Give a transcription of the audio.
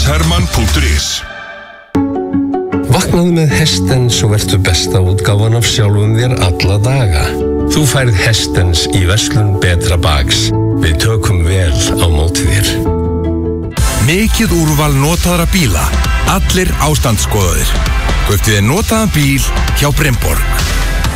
hestensherman.is. Vaknaðu með Hestens og vertu besta útgáfan af sjálfum þér alla daga. Þú færð Hestens í verslun Betra Bags. Við tökum vel á móti þér. Mikið úrval notaðra bíla. Allir ástandsskoðaðir. Kauptu þér notaðan bíl hjá Brynborg.